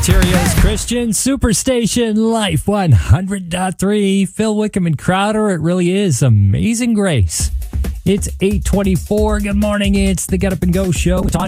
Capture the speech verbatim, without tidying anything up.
Ontario's Christian Superstation, Life one hundred point three. Phil Wickham and Crowder. It really is Amazing Grace. It's eight twenty-four. Good morning. It's the Get Up and Go show. It's on